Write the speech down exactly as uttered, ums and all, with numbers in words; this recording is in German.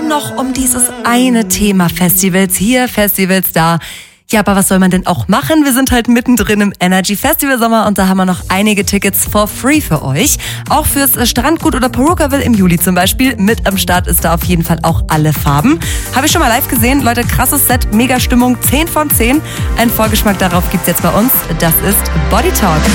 noch um dieses eine Thema Festivals hier, Festivals da. Ja, aber was soll man denn auch machen? Wir sind halt mittendrin im Energy Festival Sommer und da haben wir noch einige Tickets for free für euch. Auch fürs Strandgut oder Perukaville im Juli zum Beispiel. Mit am Start ist da auf jeden Fall auch Alle Farben. Habe ich schon mal live gesehen. Leute, krasses Set, mega Stimmung, zehn von zehn. Ein Vorgeschmack darauf gibt's jetzt bei uns. Das ist Body Talk.